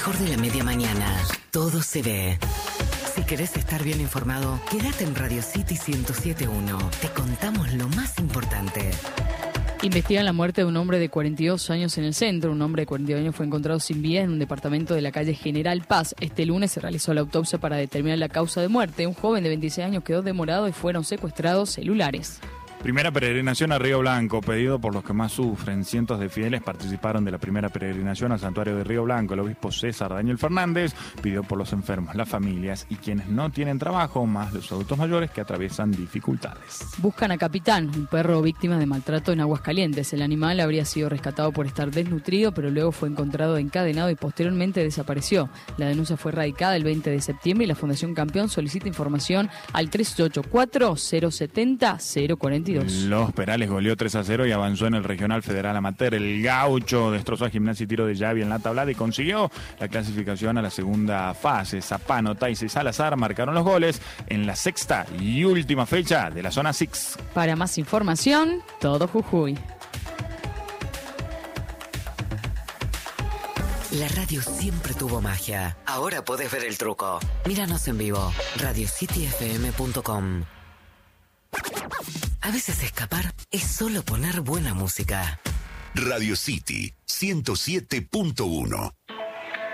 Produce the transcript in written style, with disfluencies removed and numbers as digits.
Mejor de la media mañana, todo se ve. Si querés estar bien informado, quédate en Radio City 107.1. Te contamos lo más importante. Investigan la muerte de un hombre de 42 años en el centro. Un hombre de 42 años fue encontrado sin vida en un departamento de la calle General Paz. Este lunes se realizó la autopsia para determinar la causa de muerte. Un joven de 26 años quedó demorado y fueron secuestrados celulares. Primera peregrinación a Río Blanco, pedido por los que más sufren. Cientos de fieles participaron de la primera peregrinación al santuario de Río Blanco. El obispo César Daniel Fernández pidió por los enfermos, las familias y quienes no tienen trabajo, más los adultos mayores que atraviesan dificultades. Buscan a Capitán, un perro víctima de maltrato en Aguascalientes. El animal habría sido rescatado por estar desnutrido, pero luego fue encontrado encadenado y posteriormente desapareció. La denuncia fue radicada el 20 de septiembre y la Fundación Campeón solicita información al 3884-070-042. Los Perales goleó 3-0 y avanzó en el Regional Federal Amateur. El Gaucho destrozó a Gimnasia y Tiro de Llave en la tablada y consiguió la clasificación a la segunda fase. Zapano, Tais y Salazar marcaron los goles en la sexta y última fecha de la zona 6. Para más información, todo Jujuy. La radio siempre tuvo magia. Ahora podés ver el truco. Míranos en vivo. RadioCityFM.com. A veces escapar es solo poner buena música. Radio City 107.1